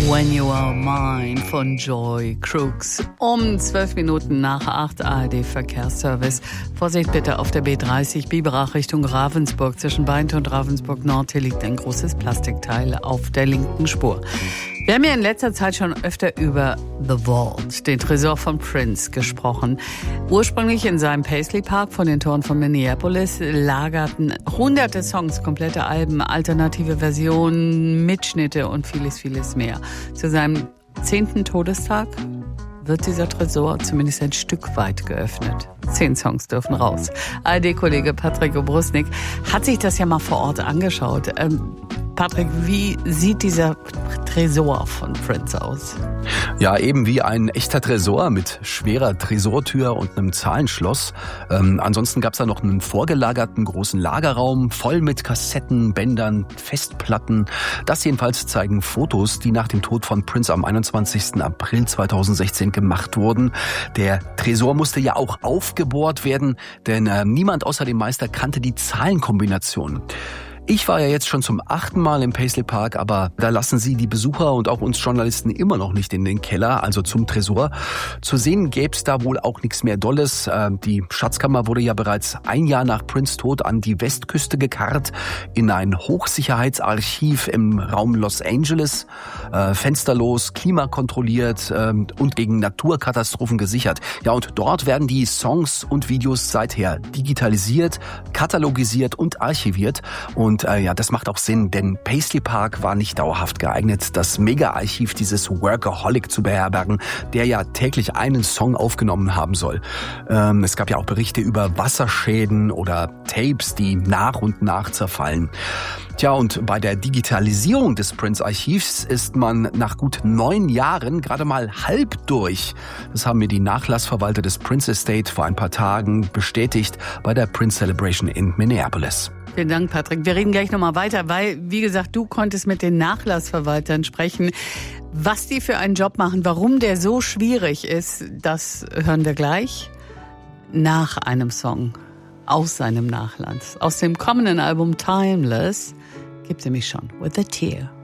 When You Are Mine von Joy Crooks. Um 12 Minuten nach 8 ARD Verkehrsservice. Vorsicht bitte auf der B30 Biberach Richtung Ravensburg. Zwischen Beint und Ravensburg Nord. Hier liegt ein großes Plastikteil auf der linken Spur. Wir haben ja in letzter Zeit schon öfter über The Vault, den Tresor von Prince, gesprochen. Ursprünglich in seinem Paisley Park vor den Toren von Minneapolis lagerten hunderte Songs, komplette Alben, alternative Versionen, Mitschnitte und vieles, vieles mehr. Zu seinem 10. Todestag wird dieser Tresor zumindest ein Stück weit geöffnet. 10 Songs dürfen raus. ARD-Kollege Patrick Obrusnik hat sich das ja mal vor Ort angeschaut. Patrick, wie sieht dieser Tresor von Prince aus? Ja, eben wie ein echter Tresor mit schwerer Tresortür und einem Zahlenschloss. Ansonsten gab's da noch einen vorgelagerten großen Lagerraum, voll mit Kassetten, Bändern, Festplatten. Das jedenfalls zeigen Fotos, die nach dem Tod von Prince am 21. April 2016 gemacht wurden. Der Tresor musste ja auch aufgebohrt werden, denn niemand außer dem Meister kannte die Zahlenkombination. Ich war ja jetzt schon zum 8. Mal im Paisley Park, aber da lassen sie die Besucher und auch uns Journalisten immer noch nicht in den Keller, also zum Tresor. Zu sehen gäb's da wohl auch nichts mehr Dolles. Die Schatzkammer wurde ja bereits ein Jahr nach Prince' Tod an die Westküste gekarrt, in ein Hochsicherheitsarchiv im Raum Los Angeles, fensterlos, klimakontrolliert und gegen Naturkatastrophen gesichert. Ja, und dort werden die Songs und Videos seither digitalisiert, katalogisiert und archiviert. Und das macht auch Sinn, denn Paisley Park war nicht dauerhaft geeignet, das Mega-Archiv dieses Workaholic zu beherbergen, der ja täglich einen Song aufgenommen haben soll. Es gab ja auch Berichte über Wasserschäden oder Tapes, die nach und nach zerfallen. Tja, und bei der Digitalisierung des Prince-Archivs ist man nach gut 9 Jahren gerade mal halb durch. Das haben mir die Nachlassverwalter des Prince Estate vor ein paar Tagen bestätigt bei der Prince Celebration in Minneapolis. Vielen Dank, Patrick. Wir reden gleich nochmal weiter, weil, wie gesagt, du konntest mit den Nachlassverwaltern sprechen. Was die für einen Job machen, warum der so schwierig ist, das hören wir gleich nach einem Song aus seinem Nachlass. Aus dem kommenden Album Timeless gibt's nämlich schon With a Tear.